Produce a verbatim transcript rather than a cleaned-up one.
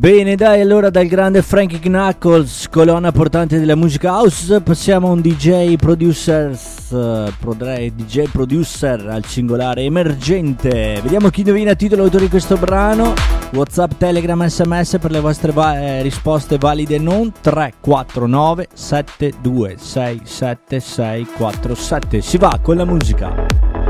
Bene, dai, allora dal grande Frankie Knuckles, colonna portante della musica house, passiamo a un D J producer, uh, D J producer al singolare emergente. Vediamo chi indovina il titolo autore di questo brano. WhatsApp, Telegram, S M S per le vostre va- eh, risposte valide non. Tre quattro nove sette due sei sette sei quattro sette. Si va con la musica.